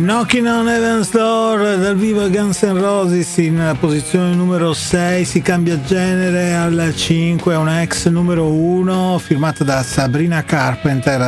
Knocking on Heaven's Door dal vivo Guns N' Roses in posizione numero 6, si cambia genere al 5, è una ex numero 1 firmata da Sabrina Carpenter